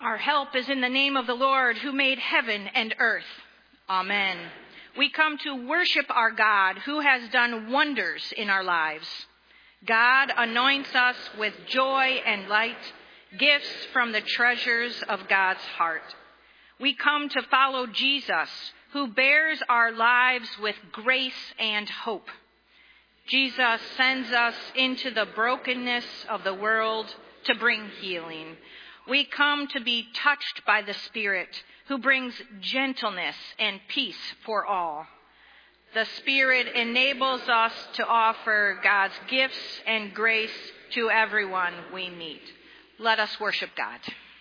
Our help is in the name of the Lord who made heaven and earth. Amen. We come to worship our God who has done wonders in our lives. God anoints us with joy and light, gifts from the treasures of God's heart. We come to follow Jesus, who bears our lives with grace and hope. Jesus sends us into the brokenness of the world to bring healing. We come to be touched by the Spirit, who brings gentleness and peace for all. The Spirit enables us to offer God's gifts and grace to everyone we meet. Let us worship God.